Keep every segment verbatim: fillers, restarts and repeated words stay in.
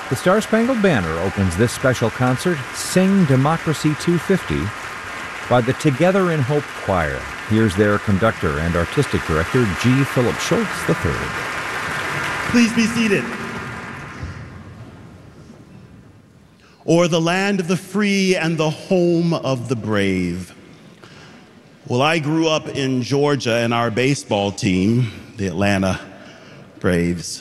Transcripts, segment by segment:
The Star Spangled Banner opens this special concert, Sing Democracy two fifty, by the Together in Hope Choir. Here's their conductor and artistic director, G. Philip Schultz the third. Please be seated. O'er the land of the free and the home of the brave. Well, I grew up in Georgia, and our baseball team, the Atlanta Braves.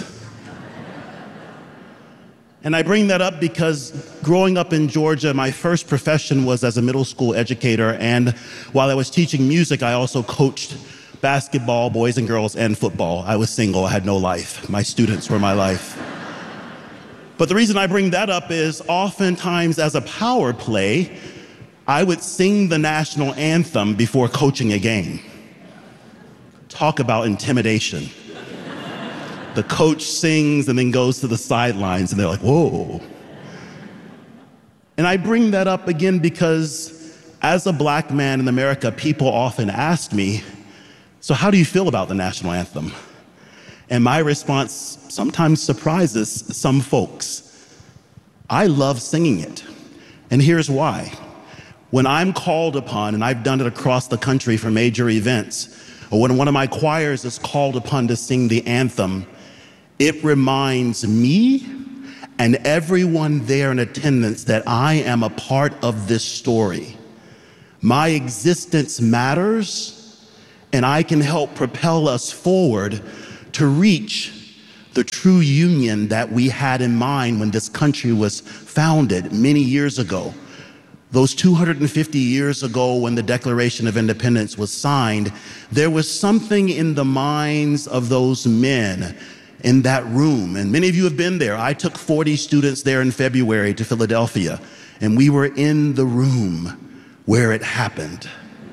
And I bring that up because growing up in Georgia, my first profession was as a middle school educator, and while I was teaching music, I also coached basketball, boys and girls, and football. I was single, I had no life. My students were my life. But the reason I bring that up is oftentimes as a power play, I would sing the national anthem before coaching a game. Talk about intimidation. The coach sings and then goes to the sidelines, and they're like, whoa. And I bring that up again because as a black man in America, people often ask me, so how do you feel about the national anthem? And my response sometimes surprises some folks. I love singing it. And here's why. When I'm called upon, and I've done it across the country for major events, or when one of my choirs is called upon to sing the anthem, it reminds me and everyone there in attendance that I am a part of this story. My existence matters, and I can help propel us forward to reach the true union that we had in mind when this country was founded many years ago. Those two hundred fifty years ago when the Declaration of Independence was signed, there was something in the minds of those men in that room, and many of you have been there. I took forty students there in February to Philadelphia, and we were in the room where it happened.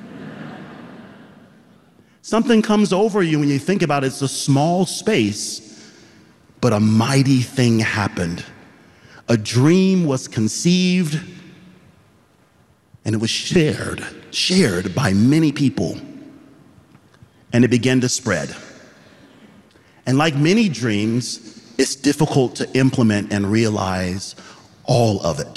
Something comes over you when you think about it. It's a small space, but a mighty thing happened. A dream was conceived, and it was shared, shared by many people, and it began to spread. And like many dreams, it's difficult to implement and realize all of it.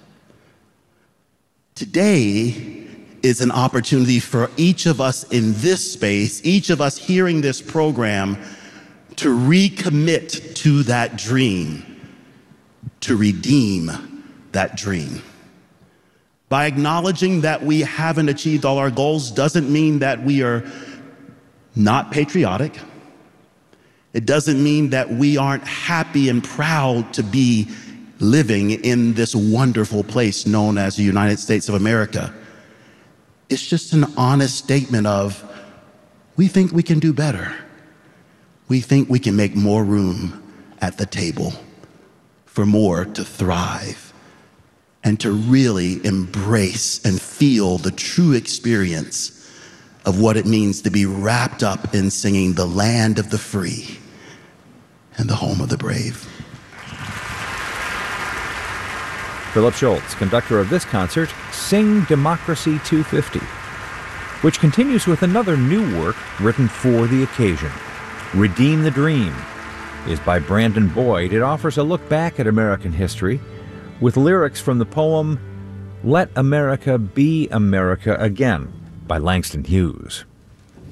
Today is an opportunity for each of us in this space, each of us hearing this program, to recommit to that dream, to redeem that dream. By acknowledging that we haven't achieved all our goals doesn't mean that we are not patriotic. It doesn't mean that we aren't happy and proud to be living in this wonderful place known as the United States of America. It's just an honest statement of, we think we can do better. We think we can make more room at the table for more to thrive and to really embrace and feel the true experience of what it means to be wrapped up in singing the land of the free and the home of the brave. Philip Schultz, conductor of this concert, Sing Democracy two fifty, which continues with another new work written for the occasion. Redeem the Dream is by Brandon Boyd. It offers a look back at American history with lyrics from the poem Let America Be America Again by Langston Hughes.